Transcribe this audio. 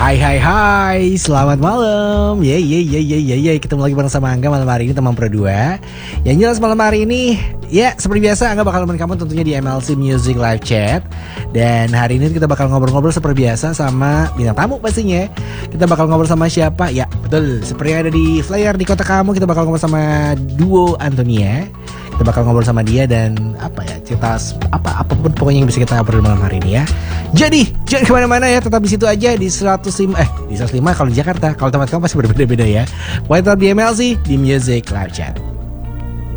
Hai, selamat malam. Ketemu lagi bareng sama Angga malam hari ini, teman Pro 2. Yang jelas malam hari ini, ya seperti biasa Angga bakal nemenin kamu tentunya di MLC Music Live Chat. Dan hari ini kita bakal ngobrol-ngobrol seperti biasa sama bintang tamu pastinya. Kita bakal ngobrol sama siapa? Ya betul, seperti yang ada di flyer di kota kamu, kita bakal ngobrol sama duo Antonia. Kita bakal ngobrol sama dia dan cerita apapun pokoknya yang bisa kita ngobrol malam hari ini ya. Jadi jangan kemana-mana ya, tetap di situ aja di 105 kalau di Jakarta. Kalau tempat kamu pasti berbeda-beda ya. Pokoknya tetap di MLC di Music Live Chat.